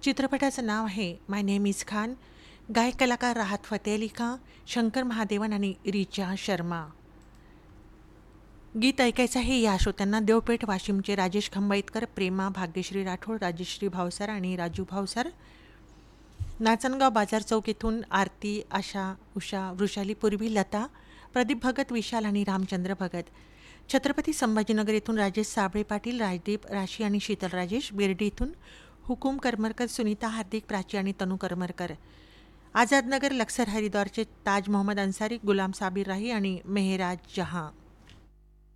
चित्रपटाचं नाव आहे माय name is Khan. गायक कलाकार राहत फतेह अली खान, शंकर महादेवन आणि रिचा शर्मा. गीत ऐकायचं आहे या श्रोत्यांना देवपेठ वाशिमचे राजेश खंबाईतकर, प्रेमा भाग्यश्री राठोड, राजश्री भावसार आणि राजू भावसार. नाचनगाव बाजार चौक येथून आरती, आशा, उषा, वृषाली, पूर्वी, लता, प्रदीप भगत, विशाल आणि रामचंद्र भगत. छत्रपती संभाजीनगर येथून राजेश साबळे पाटील, राजदीप, राशी आणि शीतल राजेश. बिर्डी इथून हुकुम करमरकर, सुनीता हार्दिक, प्राची आणि तनू करमरकर. आझादनगर लक्सर हरिद्वारचे ताज मोहम्मद अन्सारी, गुलाम साबिर राही आणि मेहराज जहां.